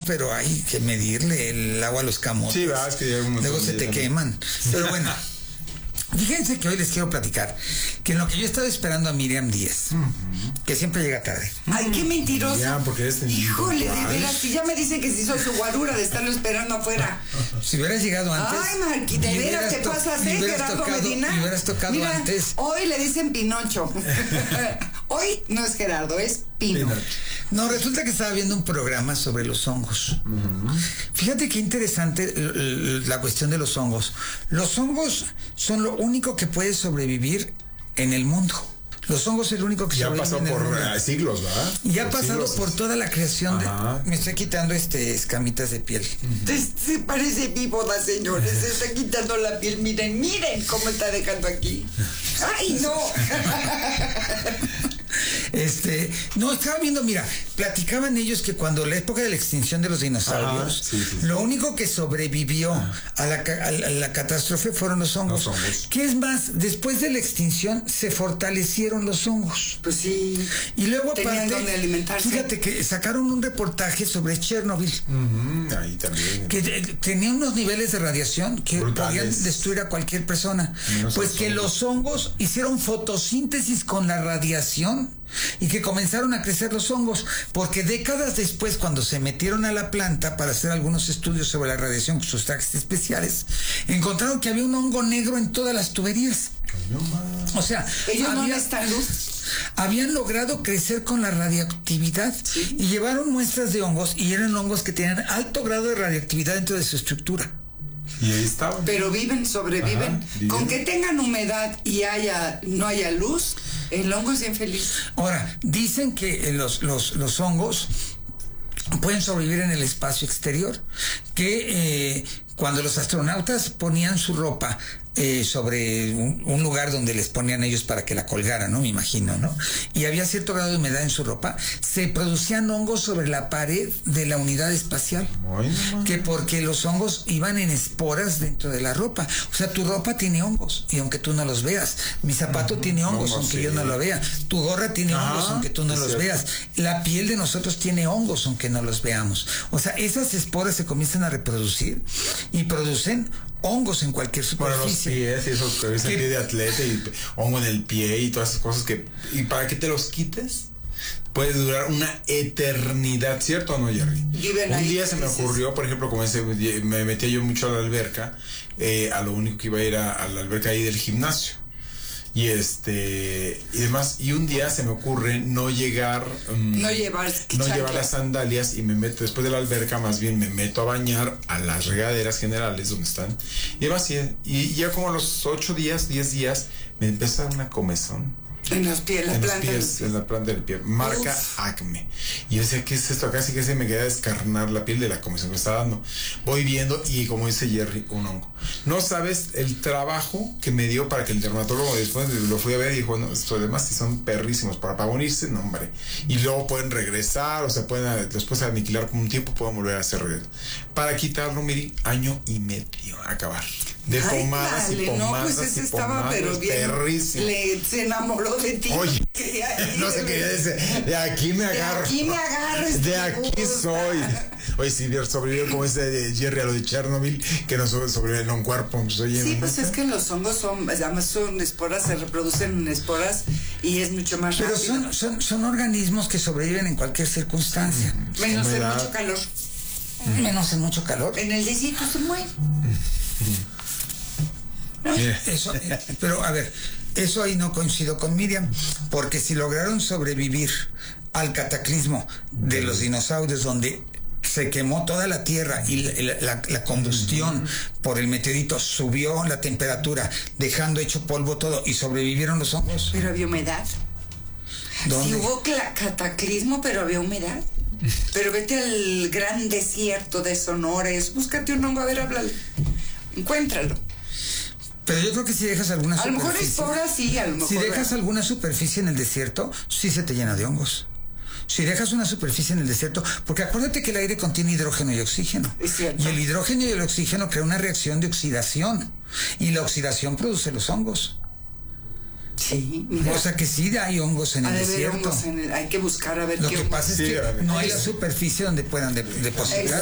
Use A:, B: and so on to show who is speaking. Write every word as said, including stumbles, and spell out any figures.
A: pero hay que medirle el agua a los camotes.
B: Sí, va, es que
A: luego se te también queman. Pero bueno, fíjense que hoy les quiero platicar que en lo que yo estaba esperando a Miriam Díez, uh-huh, que siempre llega tarde.
C: Ay, qué mentiroso.
B: Ya, porque es
C: Híjole, de veras, si ya me dicen que si soy su guarura de estarlo esperando afuera.
A: Si hubieras llegado antes.
C: Ay, Marqui, de veras te pasas, ¿eh, Gerardo Medina?
A: Y hubieras tocado
C: Mira,
A: antes.
C: Hoy le dicen Pinocho. Hoy no es Gerardo, es Pino. Pinocho.
A: No, resulta que estaba viendo un programa sobre los hongos. Uh-huh. Fíjate qué interesante la cuestión de los hongos. Los hongos son lo único que puede sobrevivir en el mundo. Los hongos es el único que
B: ya
A: sobrevive
B: pasó
A: en el
B: por
A: mundo.
B: Uh, siglos, ¿verdad?
A: Y ha
B: por
A: pasado
B: siglos.
A: por toda la creación.
B: Ajá.
A: De, me estoy quitando este escamitas de piel.
C: Uh-huh. Se parece víbora, señores. Se está quitando la piel. Miren, miren cómo está dejando aquí. ¡Ay, no!
A: Este, no, estaba viendo, mira, platicaban ellos que cuando la época de la extinción de los dinosaurios,
B: ah, sí, sí, sí.
A: lo único que sobrevivió ah. a, la, a, la, a la catástrofe fueron los hongos.
B: Los hongos.
A: ¿Qué es más? Después de la extinción se fortalecieron los hongos.
C: Pues sí.
A: Y luego
C: tenían
A: aparte,
C: donde alimentarse.
A: Fíjate que sacaron un reportaje sobre Chernobyl.
B: Uh-huh, ahí también.
A: Que de, tenía unos niveles de radiación que
B: brutales.
A: Podían destruir a cualquier persona. Menos pues que hongos. Los hongos hicieron fotosíntesis con la radiación y que comenzaron a crecer los hongos, porque décadas después, cuando se metieron a la planta para hacer algunos estudios sobre la radiación con sus trajes especiales, encontraron que había un hongo negro en todas las tuberías. O sea,
C: ellos
A: había,
C: no necesitan luz.
A: Habían logrado crecer con la radioactividad, ¿sí? Y llevaron muestras de hongos y eran hongos que tenían alto grado de radioactividad dentro de su estructura.
B: Y ahí estaban.
C: Pero viven, sobreviven. Ajá, viven. Con que tengan humedad y haya no haya luz, el hongo es bien feliz.
A: Ahora, dicen que los, los, los hongos pueden sobrevivir en el espacio exterior, que eh, cuando los astronautas ponían su ropa eh, sobre un, un lugar donde les ponían ellos para que la colgaran, ¿no? Me imagino, ¿no? Y había cierto grado de humedad en su ropa, se producían hongos sobre la pared de la unidad espacial.
B: Bueno,
A: que porque los hongos iban en esporas dentro de la ropa. O sea, tu ropa tiene hongos, y aunque tú no los veas. Mi zapato uh-huh. tiene hongos, aunque sí. yo no lo vea. Tu gorra tiene ah, hongos, aunque tú no los cierto. veas. La piel de nosotros tiene hongos, aunque no los veamos. O sea, esas esporas se comienzan a reproducir y producen hongos en cualquier superficie.
B: Bueno, los pies y esos que ves el pie de atleta y hongo en el pie y todas esas cosas que... ¿Y para que te los quites? Puede durar una eternidad, ¿cierto o no, Jerry?
C: Viven
B: un
C: ahí,
B: día se me ocurrió, por ejemplo, como ese, me metía yo mucho a la alberca, eh, a lo único que iba a ir a, a la alberca ahí del gimnasio. Y este y demás, y un día se me ocurre no llegar um,
C: no llevar
B: no llevar las sandalias y me meto después de la alberca, más bien me meto a bañar a las regaderas generales donde están y demás, y, y ya como a los ocho días, diez días me empieza a dar una comezón
C: en los pies, la
B: en
C: planta
B: los pies, en la planta del pie, marca Uf. acné. Y yo decía, ¿qué es esto? Casi que se me queda descarnar la piel de la comezón que me está dando. Voy viendo y como dice Jerry, un hongo. No sabes el trabajo que me dio para que el dermatólogo después lo fui a ver y dijo, no, esto además si son perrísimos para pagonirse, no hombre. Y luego pueden regresar, o sea, pueden después de aniquilar con un tiempo, pueden volver a hacer regreso. Para quitarlo, mire, año y medio, acabar. De Ay, pomadas dale, y pomadas.
C: No, pues ese estaba, pero bien.
B: Perrísimo.
C: Le, se enamoró de ti.
B: Oye,
C: quería
B: no sé qué decir. De aquí me agarro.
C: De aquí me agarro.
B: De aquí soy. Oye, si sobrevivió como ese de Jerry a lo de Chernobyl, que no sobrevive en un cuerpo. Pues, oye,
C: sí, pues es que los hongos son, además son esporas, se reproducen en esporas y es mucho más
A: pero
C: rápido.
A: Pero son, son, son organismos que sobreviven en cualquier circunstancia.
C: Mm, menos en mucho calor.
A: Mm. Menos en mucho calor.
C: En el desierto se mueren.
A: ¿No? Eso, pero a ver, eso ahí no coincido con Miriam, porque si lograron sobrevivir al cataclismo de los dinosaurios, donde se quemó toda la tierra y la, la, la combustión por el meteorito subió la temperatura, dejando hecho polvo todo, y sobrevivieron los hongos.
C: Pero había humedad.
A: ¿Dónde?
C: Sí hubo cataclismo, pero había humedad. Pero vete al gran desierto de Sonora, búscate un hongo, a ver, háblale, encuéntralo.
A: Pero yo creo que si dejas alguna
C: a
A: superficie...
C: A lo mejor es ahora sí, a lo mejor...
A: Si dejas alguna superficie en el desierto, sí se te llena de hongos. Si dejas una superficie en el desierto... Porque acuérdate que el aire contiene hidrógeno y oxígeno.
C: Es cierto.
A: Y el hidrógeno y el oxígeno crean una reacción de oxidación. Y la oxidación produce los hongos.
C: Sí, mira.
A: O sea que sí hay hongos en el desierto.
C: Hongos en el, hay que buscar a ver
A: Lo
C: qué
A: que
C: hongos.
A: pasa es
B: sí,
A: que no hay la superficie donde puedan de, depositar.